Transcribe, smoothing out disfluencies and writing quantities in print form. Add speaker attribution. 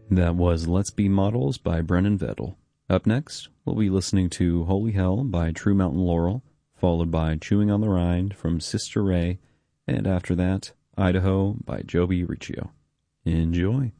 Speaker 1: That was Let's Be Models by Brennan Vettel. Up next, we'll be listening to Holy Hell by True Mountain Laurel, followed by Chewing on the Rind from Sister Ray, and after that, Idaho by Joby Riccio. Enjoy.